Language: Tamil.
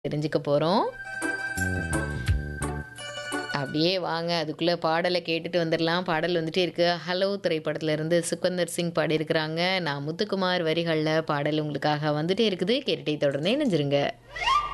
தெரிஞ்சுக்க போறோம். அப்படியே வாங்க அதுக்குள்ள பாடல கேட்டுட்டு வந்துரலாம். பாடல் வந்துட்டே இருக்கு. ஹலோ திரைப்படத்துல இருந்து சுகந்தர் சிங் பாடியிருக்கிறாங்க. நான் முத்துக்குமார் வரிகள்ல பாடல் உங்களுக்காக வந்துட்டே இருக்குது. கேட்டுட்டே தொடர்ந்து இணைஞ்சிருங்க.